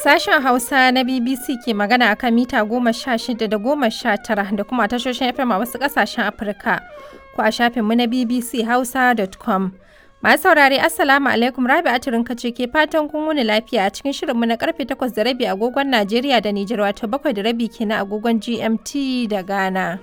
Sashen Hausa na BBC ke magana a kan mita 16 da 19 da kuma tashoshin FM a wasu ƙasashen Afirka ko a shafinmu na bbchausa.com. Masu saurare Assalamu alaikum, Rabi'a Turinka ce ke fatan kun wuni lafiya a cikin shirinmu na karfe 8 da rabi agogon Najeriya da Nijar, wato 7 da rabi kenan agogon GMT da Ghana.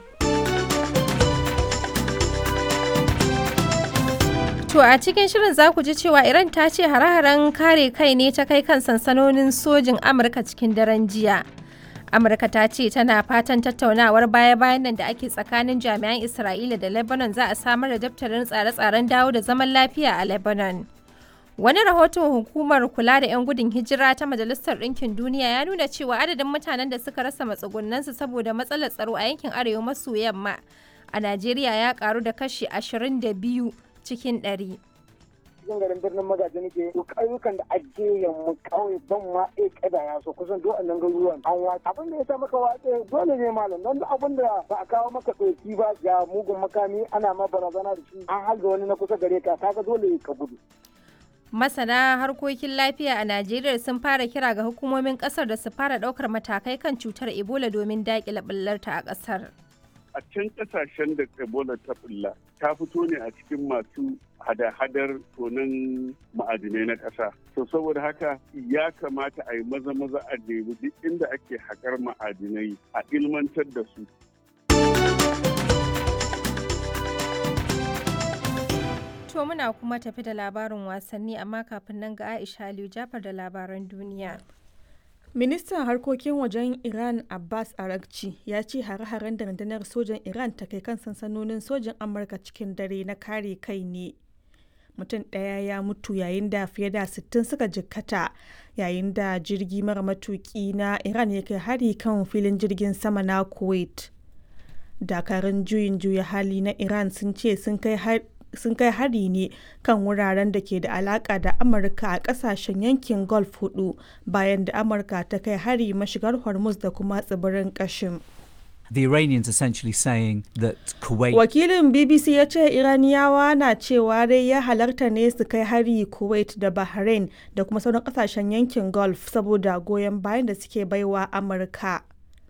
To a cikin shirin za ku ji cewa Iran ta ce hare-haren kare kai ne ta kai kan sansanonin sojin Amurka cikin daren jiya. Amurka ta ce tana fatan tattaunawar baya-bayan nan da ake tsakanin jami'an Isra'ila da Lebanon za a samar da daftarin tsare-tsaren dawo da zaman lafiya a Lebanon. Wani rahoton hukumar kula da 'yan gudun hijira ta Majalisar Ɗinkin Duniya ya nuna cewa adadin mutanen da suka rasa matsugunansu saboda matsalar tsaro a yankin arewa maso yamma a Najeriya ya karu da kashi 22 cikin 100. Cikin garin birnin Magaji nake to ƙauyukan da ake yamma kawai ban ma kada ya so kusan duk annan garuruwan an watsa abin da ya sa maka watsa dole ne malam don abin da ba a kawo maka ɗauki ba ga mugun makami ana ma barazana da shi an halga wani na kusa gare ka kaga dole ka gudu. Masana harkokin lafiya a Najeriya sun fara kira ga hukumomin ƙasar da su fara ɗaukar matakai kan cutar Ebola domin daƙile ɓullarta a ƙasar. A can kasashen da Ebola ta bulla ta fito ne a cikin masu hada-hadar tonin ma'adinai na ƙasa. To saboda haka ya kamata a yi maza-maza a nemi duk inda ake haƙar ma'adinai a ilmantar da su. To muna kuma tafi da labarin wasanni, amma kafin nan ga Aisha Aliyu Jafar da labaran duniya. Ministan harkokin wajen Iran Abbas Araghchi ya ce hare-haren da rundunar sojan Iran ta kai kan sansanonin sojin Amurka cikin dare na kare kai ne. Mutum ɗaya ya mutu yayin da fiye da 60 suka jikkata yayin da jirgi mara matuki na Iran ya kai hari kan filin jirgin sama na Kuwait. Dakarun juyin juya hali na Iran sun ce sun kai hari ne kan wuraren da ke da alaka da Amurka a kasashen yankin Gulf 4 bayan da Amurka ta kai hari mashigar Hormuz da kuma tsibirin Qassim. The Iranians essentially saying that Kuwait... Wakilin BBC ya ce Iraniyawa na cewa dai ya halarta ne su kai hari Kuwait da Bahrain da kuma sauran kasashen yankin Gulf saboda goyon bayan da suke baiwa Amurka.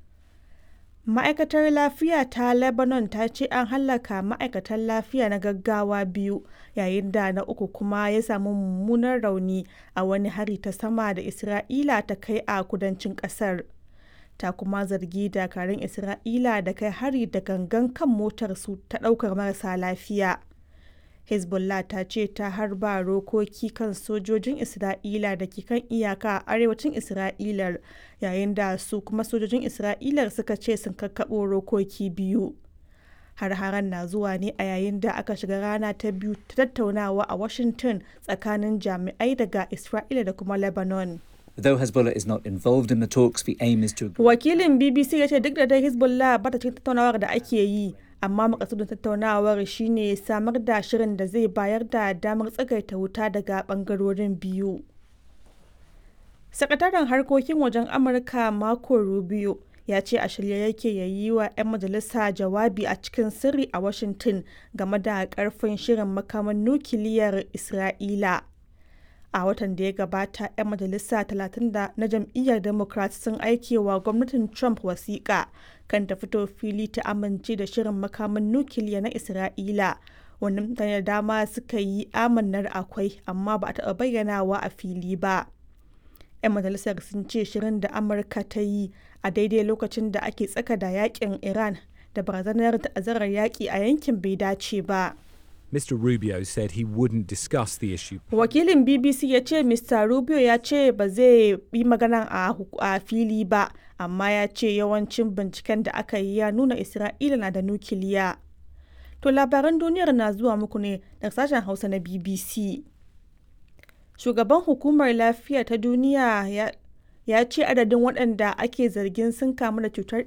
Ma'aikatar lafiya ta Lebanon ta ce an hallaka ma'aikatan lafiya na gaggawa 2 yayin da na uku kuma ya samu mummunan rauni a wani hari ta sama da Isra'ila ta kai a kudancin kasar. Ta kuma zargi dakarun Isra'ila da kai hari da gangan kan motar su ta daukar marasa lafiya. Hezbollah ta ce ta harba rokoki kan sojojin Isra'ila da ke kan iyaka a arewacin Isra'ilar yayin da su kuma sojojin Isra'ilar suka ce sun kakkaɓo rokoki 2. Har-haren na zuwa ne a yayin da aka shiga rana ta biyu ta tattaunawa a Washington tsakanin jami'ai daga Isra'ila da kuma Lebanon. Though Hezbollah is not involved in the talks, the aim is to... Wakilin BBC ya ce duk da dai Hezbollah ba ta cikin tattaunawar da ake yi, amma makasudin tattaunawar shine samar da shirin da zai bayar da damar tsagaita wuta daga bangarorin biyu. Sakataren harkokin wajen Amurka Marco Rubio ya ce a shirye yake ya yi wa 'yan majalisa jawabi a cikin sirri a Washington game da karfin shirin makaman nukiliyar Isra'ila. A watan da ya gabata, 'yan majalisa 30 na jam'iyyar Democrat sun aike wa gwamnatin Trump wasiƙa kan ta fito fili ta amince da shirin makaman nukiliya na Isra'ila, wanda mutane da dama suka yi amannar akwai amma ba a taɓa bayyanawa a fili ba. 'Yan majalisar sun ce shirin da Amurka ta yi a daidai lokacin da ake tsaka da yakin Iran da barazanar ta'azzarar yaƙi a yankin bai dace ba. Mr. Rubio said he wouldn't discuss the issue. Wakilin BBC ya ce Mr. Rubio ya ce ba zai yi magana a fili ba, amma ya ce yawancin binciken da aka yi ya nuna Isra'ila na da nukiliya. To labaran duniyar na zuwa muku ne daga sashen Hausa na BBC. Shugaban Hukumar Lafiya ta Duniya ya ce adadin waɗanda ake zargin sun kamu da cutar